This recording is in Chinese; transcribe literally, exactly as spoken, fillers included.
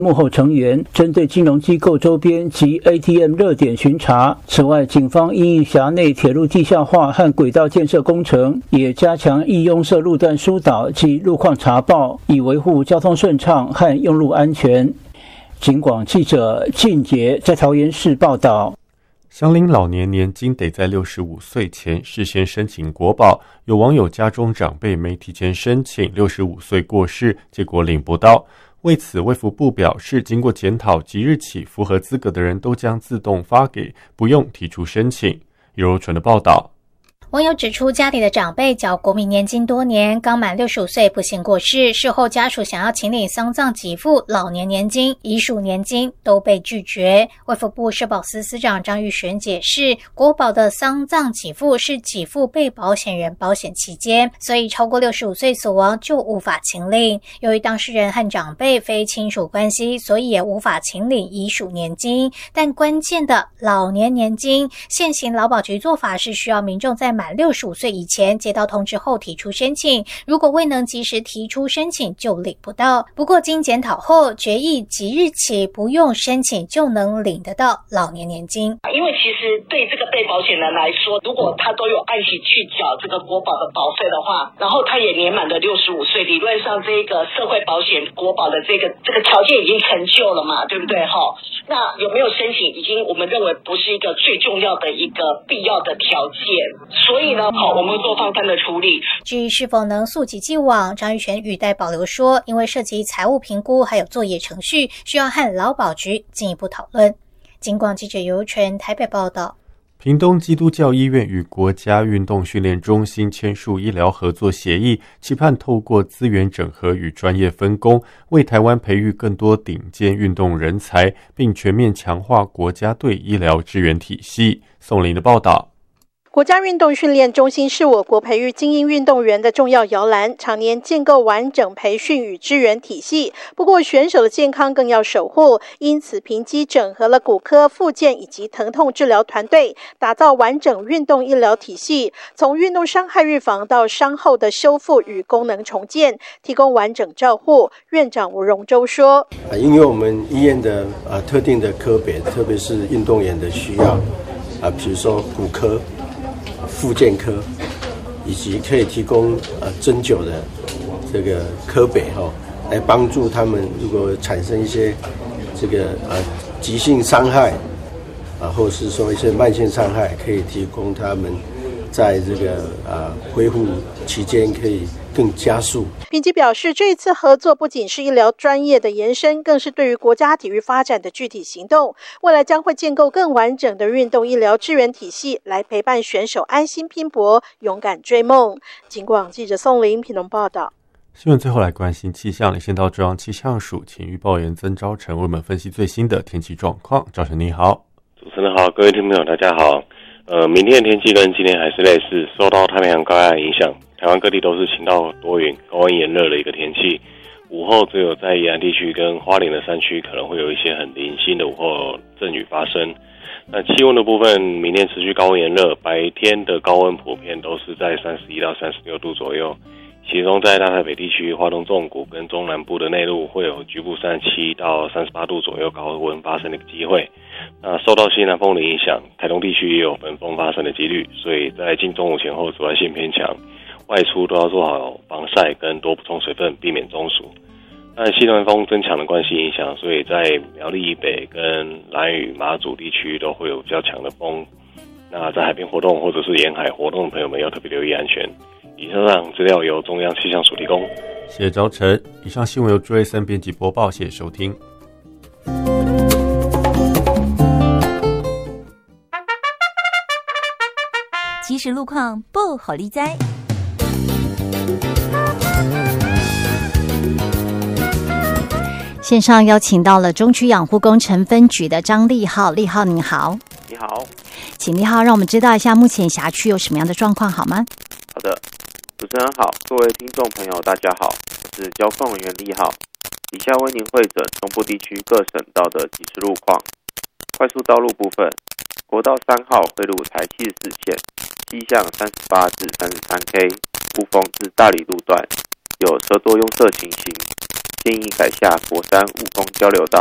幕后成员，针对金融机构周边及 A T M 热点巡查。此外，警方因应辖内铁路地下化和轨道建设工程，也加强易拥塞路段疏导及路况查报，以维护交通顺畅和用路安全。警广记者靳杰在桃园市报道。 乡邻老年年金得在六十五岁前事先申请国保，有网友家中长辈没提前申请，六十五岁过世，结果领不到。为此，卫福部表示，经过检讨，即日起符合资格的人都将自动发给，不用提出申请。尤柔纯的报道。 网友指出，家里的长辈缴国民年金多年，刚满六十五岁不幸过世，事后家属想要请领丧葬给付、老年年金、遗属年金都被拒绝。卫福部社保司司长张玉璇解释，国保的丧葬给付是给付被保险人保险期间，所以超过六十五岁死亡就无法请领。由于当事人和长辈非亲属关系，所以也无法请领遗属年金。但关键的老年年金，现行劳保局做法是需要民众在满六十五岁以前接到通知后提出申请，如果未能及时提出申请就领不到。不过经检讨后决议，即日起不用申请就能领得到老年年金。 因为其实对这个被保险人来说，如果他都有按期去缴这个国保的保费的话，然后他也年满了六十五岁，理论上这个社会保险国保的这个这个条件已经成就了嘛，对不对齁？那有没有申请已经我们认为不是一个最重要的一个必要的条件，所以呢，好，我们做放宽的处理。 至于是否能溯及既往，张玉璇语带保留说，因为涉及财务评估还有作业程序，需要和劳保局进一步讨论。警广记者尤柔纯台北报道。 屏东基督教医院与国家运动训练中心签署医疗合作协议，期盼透过资源整合与专业分工，为台湾培育更多顶尖运动人才，并全面强化国家队医疗支援体系。宋林的报道。 国家运动训练中心是我国培育精英运动员的重要摇篮，常年建构完整培训与支援体系。不过选手的健康更要守护，因此评基整合了骨科、复健以及疼痛治疗团队，打造完整运动医疗体系，从运动伤害预防到伤后的修复与功能重建，提供完整照护。院长吴荣洲说， 因为我们医院的、呃、特定的科别，特别是运动员的需要，呃、比如说骨科、复健科，以及可以提供呃针灸的这个科别哈、哦，来帮助他们如果产生一些这个呃急性伤害啊，或者是说一些慢性伤害，可以提供他们在这个呃恢复期间可以更加速。 评基表示，这一次合作不仅是医疗专业的延伸，更是对于国家体育发展的具体行动。未来将会建构更完整的运动医疗支援体系，来陪伴选手安心拼搏，勇敢追梦。警广记者宋林屏东报道。 新闻最后来关心气象，先到中央气象署请预报员曾昭成为我们分析最新的天气状况。昭成你好。 主持人好，各位听众朋友大家好。呃，明天的天气跟今天还是类似，受到太平洋高压影响，台湾各地都是晴到多云、高温炎热的一个天气。午后只有在宜兰地区跟花莲的山区可能会有一些很零星的午后阵雨发生。那气温的部分，明天持续高温炎热，白天的高温普遍都是在三十一到三十六度左右。其中在大台北地区、花东纵谷跟中南部的内陆会有局部三十七到三十八度左右高温发生的一个机会。那受到西南风的影响，台东地区也有本风发生的几率，所以在近中午前后紫外线偏强，外出都要做好防晒跟多补充水分，避免中暑。那西南风增强的关系影响，所以在苗栗以北跟兰屿、马祖地区都会有比较强的风。那在海边活动或者是沿海活动的朋友们要特别留意安全。以上资料由中央气象署提供。 谢谢昭成。以上新闻由朱瑞森编辑播报，谢谢收听。 即时路况不好理哉。线上邀请到了中区养护工程分局的张立浩，立浩您好。 你好， 请立浩让我们知道一下目前辖区有什么样的状况好吗？ 好的，主持人好，各位听众朋友大家好，我是交通人员立浩，以下为您汇整中部地区各省道的即时路况。快速道路部分，国道三号汇入台七十四线，西向三十八至三十三 K， 雾峰至大理路段有车多拥塞情形， 建议改下佛山务工交流道。